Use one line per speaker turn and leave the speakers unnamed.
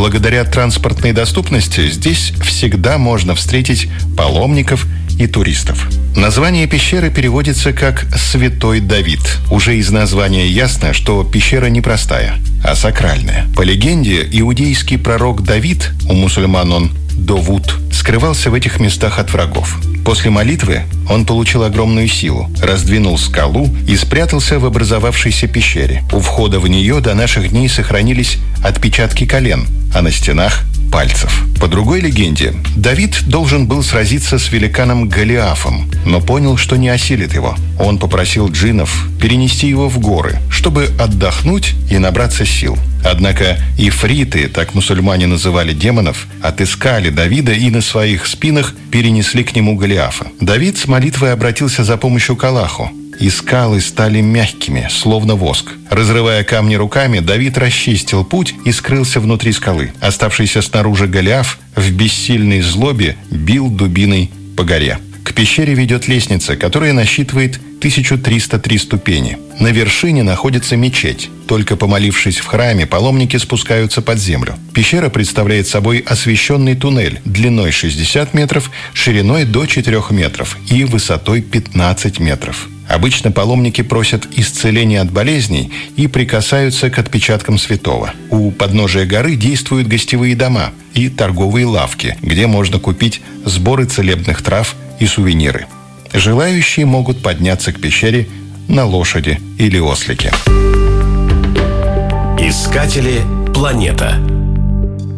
Благодаря транспортной доступности здесь всегда можно встретить паломников и туристов. Название пещеры переводится как «Святой Давид». Уже из названия ясно, что пещера не простая, а сакральная. По легенде, иудейский пророк Давид, у мусульман он Довуд, скрывался в этих местах от врагов. После молитвы он получил огромную силу, раздвинул скалу и спрятался в образовавшейся пещере. У входа в нее до наших дней сохранились отпечатки колен, а на стенах – пальцев. По другой легенде, Давид должен был сразиться с великаном Голиафом, но понял, что не осилит его. Он попросил джиннов перенести его в горы, чтобы отдохнуть и набраться сил. Однако ифриты, так мусульмане называли демонов, отыскали Давида и на своих спинах перенесли к нему Голиафа. Давид с молитвой обратился за помощью к Аллаху, и скалы стали мягкими, словно воск. Разрывая камни руками, Давид расчистил путь и скрылся внутри скалы. Оставшийся снаружи Голиаф в бессильной злобе бил дубиной по горе. К пещере ведет лестница, которая насчитывает 1303 ступени. На вершине находится мечеть. Только помолившись в храме, паломники спускаются под землю. Пещера представляет собой освещенный туннель длиной 60 метров, шириной до 4 метров и высотой 15 метров. Обычно паломники просят исцеления от болезней и прикасаются к отпечаткам святого. У подножия горы действуют гостевые дома и торговые лавки, где можно купить сборы целебных трав и сувениры. Желающие могут подняться к пещере на лошади или ослике.
Искатели планета.